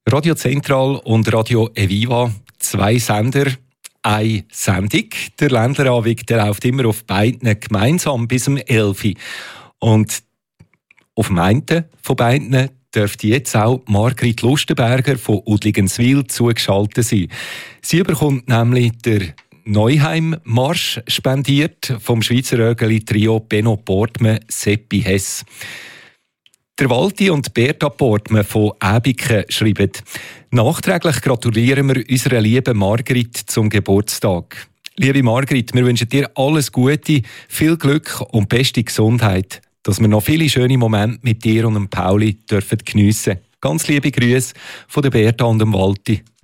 Radio Zentral und Radio Eviva, 2 Sender, eine Sendung. Der Ländlerabend läuft immer auf beiden gemeinsam bis um 11 Uhr. Und auf dem einen von beiden dürfte jetzt auch Margrit Lustenberger von Udligenswil zugeschaltet sein. Sie bekommt nämlich der Neuheim-Marsch spendiert vom Schweizer Rögeli-Trio Benno Portmann, Seppi Hess. Der Walti und Berta Portmann von Äbiken schreiben: Nachträglich gratulieren wir unserer lieben Margrit zum Geburtstag. Liebe Margrit, wir wünschen dir alles Gute, viel Glück und beste Gesundheit, dass wir noch viele schöne Momente mit dir und dem Pauli dürfen geniessen. Ganz liebe Grüße von der Berta und dem Walti.